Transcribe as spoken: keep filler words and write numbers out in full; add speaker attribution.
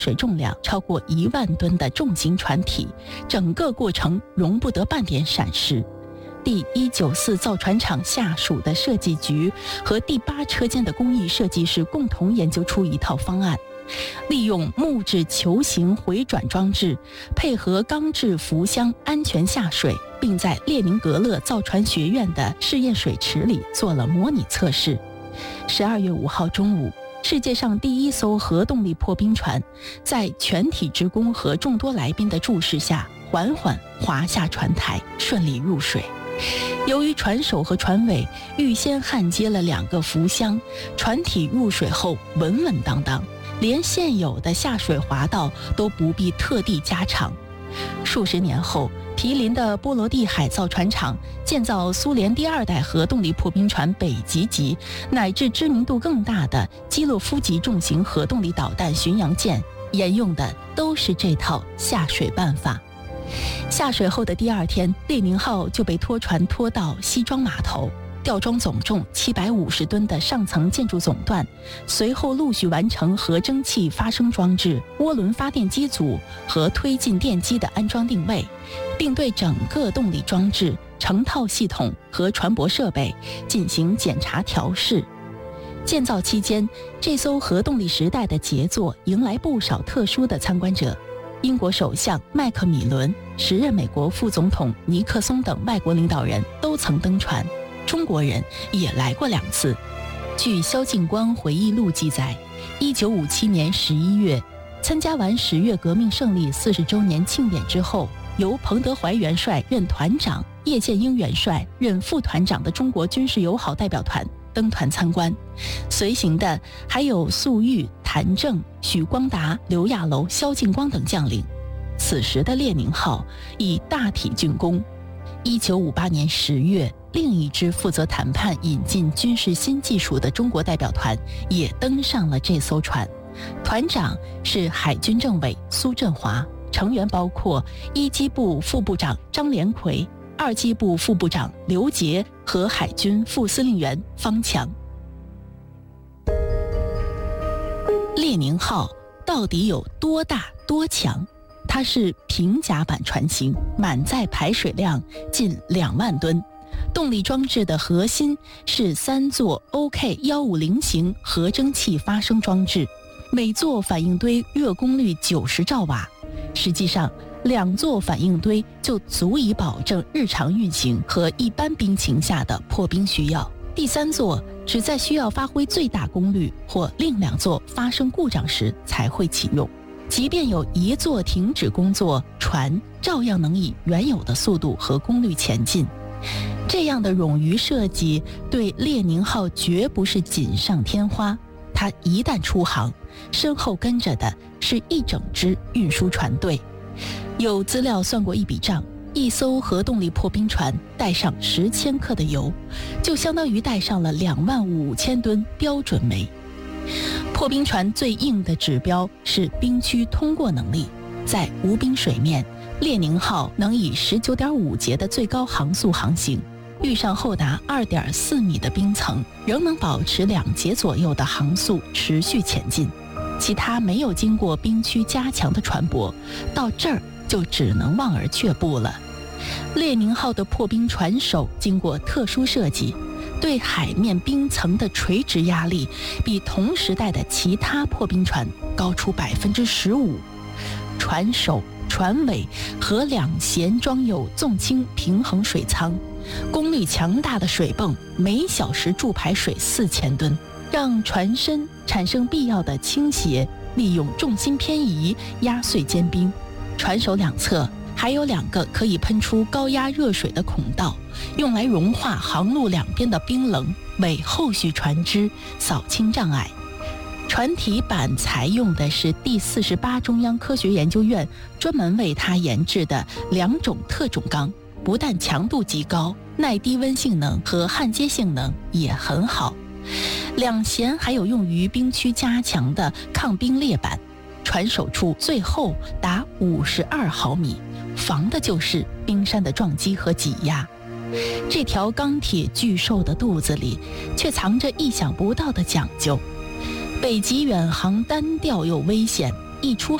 Speaker 1: 水重量超过一万吨的重型船体，整个过程容不得半点闪失。第一九四造船厂下属的设计局和第八车间的工艺设计师共同研究出一套方案，利用木质球形回转装置，配合钢制浮箱安全下水，并在列宁格勒造船学院的试验水池里做了模拟测试。十二月五号中午，世界上第一艘核动力破冰船在全体职工和众多来宾的注视下，缓缓滑下船台，顺利入水。由于船首和船尾预先焊接了两个浮箱，船体入水后稳稳当当，连现有的下水滑道都不必特地加长。数十年后，毗邻的波罗的海造船厂建造苏联第二代核动力破冰船北极级，乃至知名度更大的基洛夫级重型核动力导弹巡洋舰，沿用的都是这套下水办法。下水后的第二天，列宁号就被拖船拖到西装码头，吊装总重七百五十吨的上层建筑总段，随后陆续完成核蒸汽发生装置、涡轮发电机组和推进电机的安装定位，并对整个动力装置、成套系统和船舶设备进行检查调试。建造期间，这艘核动力时代的杰作迎来不少特殊的参观者。英国首相麦克米伦、时任美国副总统尼克松等外国领导人都曾登船，中国人也来过两次。据萧劲光回忆录记载，一九五七年十一月，参加完十月革命胜利四十周年庆典之后，由彭德怀元帅任团长、叶剑英元帅任副团长的中国军事友好代表团登团参观，随行的还有粟裕、谭政、许光达、刘亚楼、萧劲光等将领。此时的列宁号已大体竣工。一九五八年十月，另一支负责谈判引进军事新技术的中国代表团也登上了这艘船，团长是海军政委苏振华，成员包括一机部副部长张连奎、二机部副部长刘杰和海军副司令员方强。列宁号到底有多大多强？它是平甲板船型，满载排水量近两万吨。动力装置的核心是三座 O K 一五零型核蒸汽发生装置，每座反应堆热功率九十兆瓦。实际上，两座反应堆就足以保证日常运行和一般冰情下的破冰需要。第三座只在需要发挥最大功率或另两座发生故障时才会启用。即便有一座停止工作，船照样能以原有的速度和功率前进。这样的冗余设计对列宁号绝不是锦上添花，它一旦出航，身后跟着的是一整支运输船队。有资料算过一笔账，一艘核动力破冰船带上十千克的油，就相当于带上了两万五千吨标准煤。破冰船最硬的指标是冰区通过能力，在无冰水面，列宁号能以 十九点五节的最高航速航行，遇上厚达 二点四米的冰层，仍能保持两节左右的航速持续前进。其他没有经过冰区加强的船舶，到这儿就只能望而却步了。列宁号的破冰船首经过特殊设计，对海面冰层的垂直压力比同时代的其他破冰船高出 百分之十五。 船首、船尾和两舷装有纵倾平衡水舱，功率强大的水泵每小时助排水四千吨，让船身产生必要的倾斜，利用重心偏移压碎坚冰。船首两侧还有两个可以喷出高压热水的孔道，用来融化航路两边的冰棱，为后续船只扫清障碍。船体板采用的是第四十八中央科学研究院专门为它研制的两种特种钢，不但强度极高，耐低温性能和焊接性能也很好。两舷还有用于冰区加强的抗冰裂板，船首处最厚达五十二毫米，防的就是冰山的撞击和挤压。这条钢铁巨兽的肚子里却藏着意想不到的讲究。北极远航单调又危险， 一出